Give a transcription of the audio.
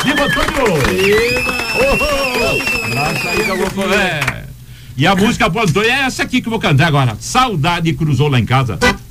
Viva, Antônio! Abraço aí que eu vou comer. E a música pro Antônio é essa aqui que eu vou cantar agora. Saudade cruzou lá em casa.